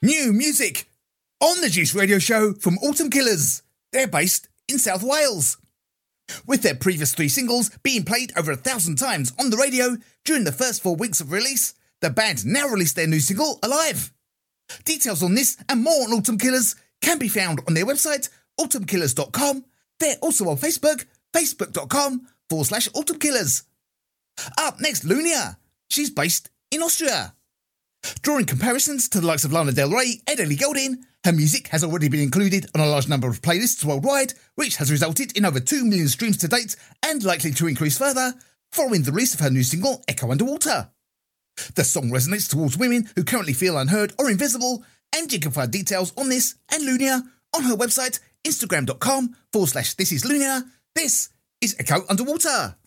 New music on the Juice Radio Show from Autumn Killers. They're based in South Wales. With their previous 3 singles being played over 1,000 times on the radio during the first 4 weeks of release, the band now released their new single, Alive. Details on this and more on Autumn Killers can be found on their website, autumnkillers.com. They're also on Facebook, facebook.com/Autumn Killers. Up next, Lunia. She's based in Austria. Drawing comparisons to the likes of Lana Del Rey and Ellie Goulding, her music has already been included on a large number of playlists worldwide, which has resulted in over 2 million streams to date and likely to increase further following the release of her new single, Echo Underwater. The song resonates towards women who currently feel unheard or invisible, and you can find details on this and Lunia on her website, instagram.com/thisislunia. This is Echo Underwater.